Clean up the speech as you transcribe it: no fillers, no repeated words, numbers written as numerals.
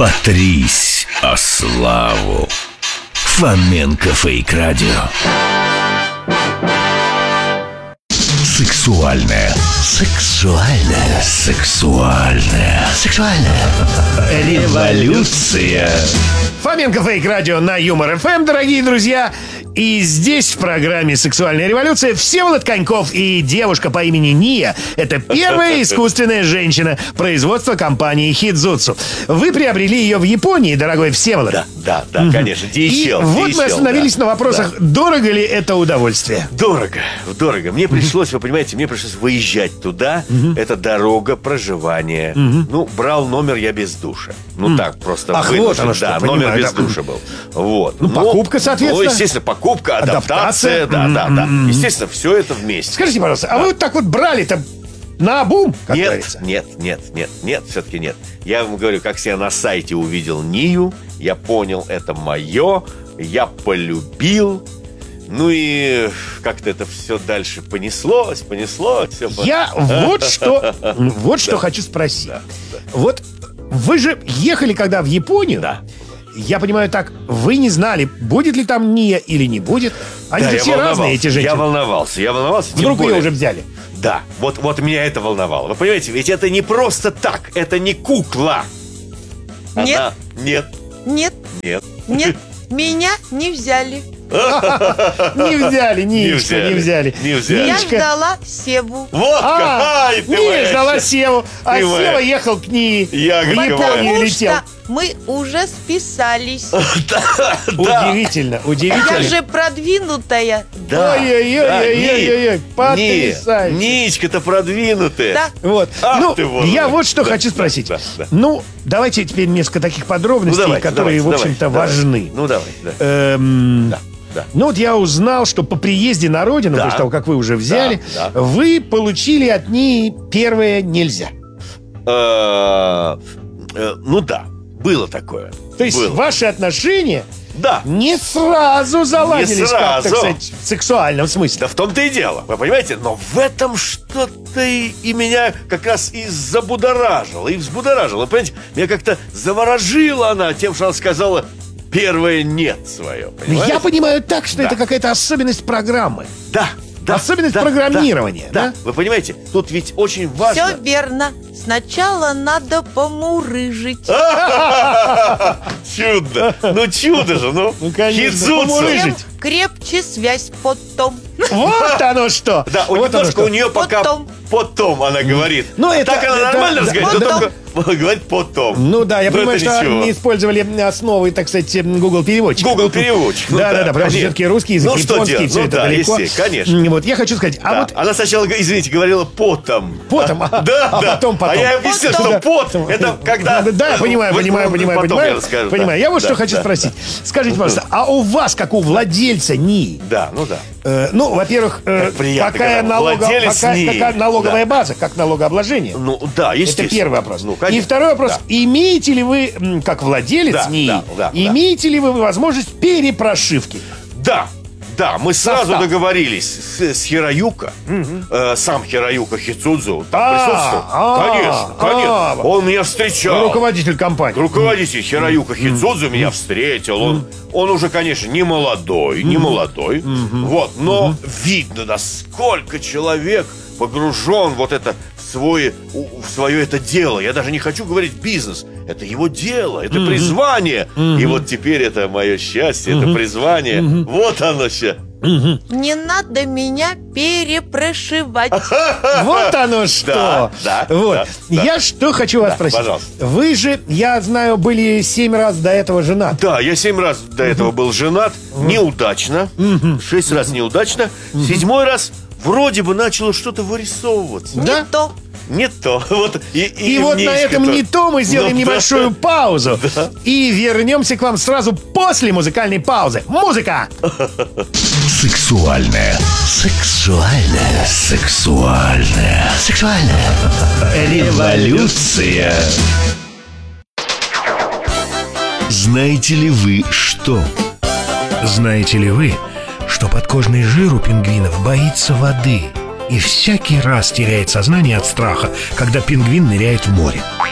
Потрись о славу. Фоменко Фейк Радио. Сексуальная революция. Фоменко Фейк Радио на Юмор ФМ, дорогие друзья. И здесь в программе «Сексуальная революция» Всеволод Коньков и девушка по имени Ния. Это первая искусственная женщина производства компании Хидзутсу. Вы приобрели ее в Японии, дорогой Всеволод. Да, конечно, DHL. Вот мы остановились на вопросах, дорого ли это удовольствие? Дорого. Мне пришлось, вы понимаете, выезжать туда. Это дорога, проживание. Ну, брал номер я без душа. Ну, так, просто вынужден. Вот оно что, да, понимаю, номер без душа был. Вот. Ну, покупка, соответственно. Ну, естественно, покупка, адаптация. Да. Естественно, все это вместе. Скажите, пожалуйста, а вы вот так вот брали-то наобум, как говорится? Нет, все-таки нет. Я вам говорю, как я на сайте увидел Нию, я понял, это мое, я полюбил. Ну и как-то это все дальше понеслось. Я вот что хочу спросить. Вот вы же ехали когда в Японию. Да. Я понимаю так, вы не знали, будет ли там Ния или не будет. Они же все разные, эти женщины. Я волновался. Вдруг ее уже взяли. Да, вот меня это волновало. Вы понимаете, ведь это не просто так, это не кукла. Нет. Нет. Меня не взяли. Не взяли, Ничку, не взяли. Я ждала Севу. Вот какая ты Ния ждала Севу, а ты моя. Сева ехал к Нии. В Японию Потому летел. что мы уже списались. Удивительно. Я же продвинутая. Да. Ой-ой-ой, потрясающе. Ничка-то продвинутая. Да. Вот. Ах ты вот. Я вот что хочу спросить. Да. Ну, давайте теперь несколько таких подробностей, которые, в общем-то, важны. Ну, давай. Да. Ну, вот я узнал, что по приезде на родину, после того, как вы уже взяли, Да. вы получили от Нии первое «нельзя». Ну да, было такое. То есть ваши отношения Да. не сразу заладились, Не сразу. как, так сказать, в сексуальном смысле. Да в том-то и дело, вы понимаете? Но в этом что-то и меня как раз и забудоражило, и взбудоражило. Понимаете, меня как-то заворожила она тем, что она сказала первое «нет» свое. Понимаете? Я понимаю так, что Да. это какая-то особенность программы. Да. Особенность программирования, да? Вы понимаете, тут ведь очень важно... Все верно. Сначала надо помурыжить. Чудо! Ну чудо же, ну конечно, Хидзутсу. помурыжить. Тем крепче связь потом. Вот оно что! Да, вот немножко у нее пока потом она говорит. Ну, это- так она это- нормально да, разговаривает, потом. но только говорит потом. Ну да, я Но понимаю, это что ничего. они использовали основы, так сказать, Google переводчик. Google переводчик. Да, потому что конечно. все-таки русский язык, Ну, что японский, делать? все Ну это да, далеко. естественно, конечно. Вот я хочу сказать, Да. Она сначала, извините, говорила потом. потом, а Да. потом. А я объяснил, что пот это когда... Да, я понимаю. Потом я расскажу. да. Понимаю. Я вот Да, что хочу да, спросить. да. Скажите, пожалуйста, а у вас, как у владельца НИИ, Да, ну да. ну, во-первых, приятно, какая когда владелец НИИ. какая налоговая база, как налогообложение? Ну да, естественно. Это первый вопрос. Ну, конечно. И второй вопрос. Да. Имеете ли вы, как владелец Да, НИИ, да, имеете ли вы возможность перепрошивки? Да, мы сразу Состав. договорились с Хироюка. Сам Хироюка Хидзутсу там присутствовал. Конечно. Он меня встречал. Руководитель компании. Руководитель Хироюка Хидзудзу меня встретил. Он уже, конечно, не молодой. Вот, но видно, насколько человек погружен вот это в свое это дело. Я даже не хочу говорить бизнес. Это его дело, это призвание. И вот теперь это мое счастье, это призвание. Вот оно сейчас. Не надо меня перепрошивать. Вот оно что. Да. Вот. Я что хочу вас спросить. пожалуйста. Вы же, я знаю, были 7 раз до этого женаты. Да, я 7 раз до этого был женат. Неудачно. 6 раз неудачно. 7-й раз вроде бы начало что-то вырисовываться. Да? Не то. Не то. Вот, И вот на этом не то мы сделаем небольшую паузу. И вернемся к вам сразу после музыкальной паузы. Музыка! Сексуальная революция. Знаете ли вы что? Знаете ли вы, что подкожный жир у пингвинов боится воды и всякий раз теряет сознание от страха, когда пингвин ныряет в море?